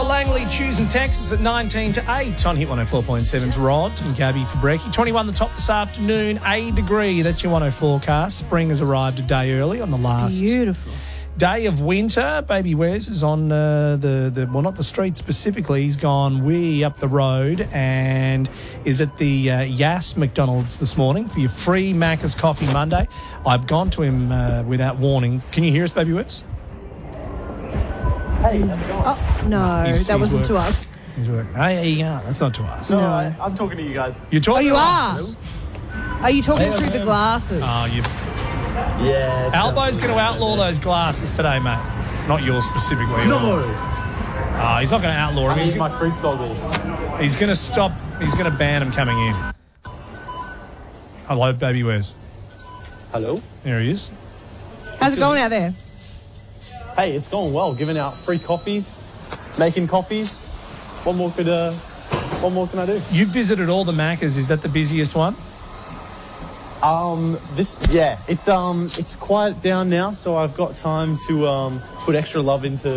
for Langley, choosing Texas at 19 to 8 on Hit 104.7's Rod and Gabby for Brekkie. 21 the top this afternoon, a degree. That's your 10 forecast. Spring has arrived a day early on the last Beautiful. day of winter. Baby Wes is on well, not the street specifically. He's gone way up the road and is at the Yass McDonald's this morning for your free Macca's Coffee Monday. I've gone to him without warning. Can you hear us, Baby Wes? Hey, how's it going? Oh, no, that wasn't to us. He's working. Hey, that's not to us. No. I'm talking to you guys. You're talking Oh, you to are? us? Are you talking through the glasses? Oh, you... Yeah. Albo's going to outlaw those glasses today, mate. Not yours specifically. No. He's not going to outlaw I him. need my creep goggles. He's going to stop. He's going to ban him coming in. Hello, Baby Wes. Hello. There he is. How's it going out there? Hey, it's going well. Giving out free coffees, making coffees. What more can I do? You visited all the Maccas. Is that the busiest one? It's quiet down now, so I've got time to put extra love into